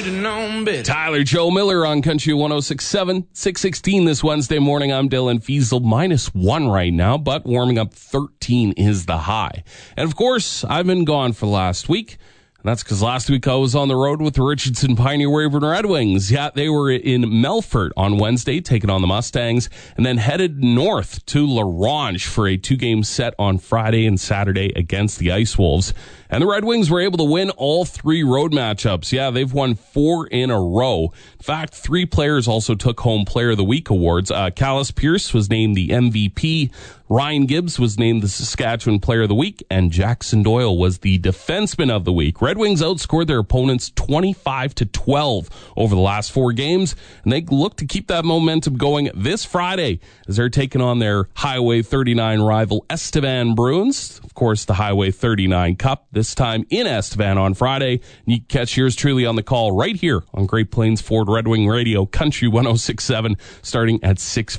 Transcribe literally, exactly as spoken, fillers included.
should have known better. Tyler Joe Miller on Country one oh six point seven, six sixteen this Wednesday morning. I'm Dylan Fiesel. Minus one right now, but warming up thirteen is the high. And of course, I've been gone for last week. And that's because last week I was on the road with the Richardson Pioneer Weyburn Red Wings. Yeah, they were in Melfort on Wednesday, taking on the Mustangs, and then headed north to La Ronge for a two-game set on Friday and Saturday against the Ice Wolves. And the Red Wings were able to win all three road matchups. Yeah, they've won four in a row. In fact, three players also took home Player of the Week awards. Uh, Callis Pierce was named the M V P. Ryan Gibbs was named the Saskatchewan Player of the Week, and Jackson Doyle was the Defenseman of the Week. Red Wings outscored their opponents twenty-five to twelve over the last four games, and they look to keep that momentum going this Friday as they're taking on their Highway thirty-nine rival Estevan Bruins. Of course, the Highway thirty-nine Cup, this time in Estevan on Friday. And you can catch yours truly on the call right here on Great Plains Ford Red Wing Radio, Country one oh six point seven, starting at six